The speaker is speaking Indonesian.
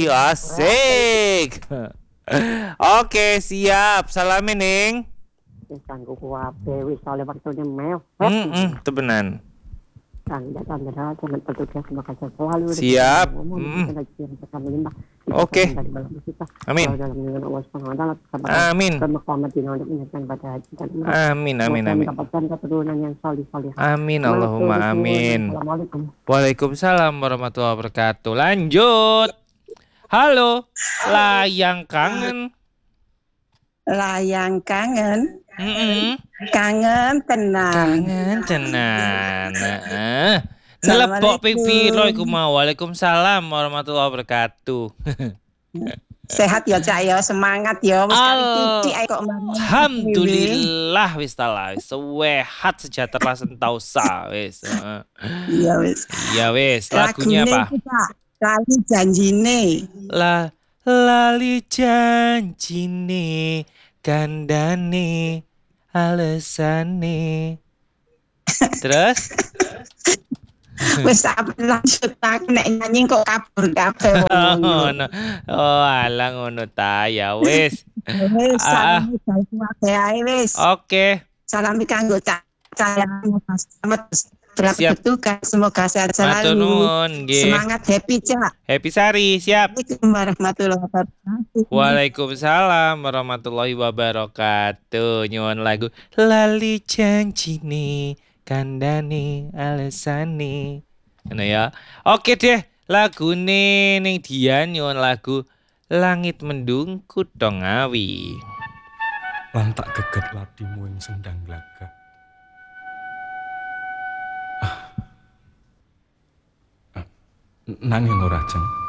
Asik. Oke, siap. Salamin, Ning. Kanggo kuwabe wis oleh waktune meo. Temenan. Kang datang dengan petugas makasih selalu. Siap. Oke. Amin. Amin. Amin, amin, amin. Amin, Allahumma amin. Waalaikumsalam warahmatullahi wabarakatuh. Lanjut. Halo, layang kangen. Layang kangen. Kangen tenan. Kangen tenan. Nelepok ping piro iku mau. Waalaikumsalam warahmatullahi wabarakatuh. Sehat ya Cak ya, semangat ya. Wis kali titik ae kok alhamdulillah wis talah. Sehat sejahtera sentosa wis. Iya wis. Iya wis, lagunya apa? Lali janjine. Lali janjine kandane alesane. Terus wis lanjut tak nek nyanyi kok kabur kabeh wong. Oh, alah ngono ta ya wis. Wis salam kuwabe ae wis. Oke. Salam kanggo Cak selamat bertugas, semoga sehat selalu. Semangat happy Cak. Happy Sari, siap. Assalamualaikum warahmatullahi wabarakatuh. Waalaikumsalam warahmatullahi wabarakatuh. Nyuwun lagu lali janjine kandane alesane. Ngono ya. Oke deh, lagune ning Dian nyuwun lagu Langit Mendung Kutha Ngawi. Lan tak geget latimu ing sendang glagah. Nanging ora jeng